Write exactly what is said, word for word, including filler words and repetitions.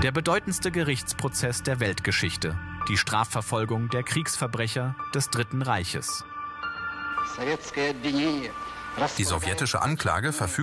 Der bedeutendste Gerichtsprozess der Weltgeschichte. Die Strafverfolgung der Kriegsverbrecher des Dritten Reiches. Die sowjetische Anklage verfügt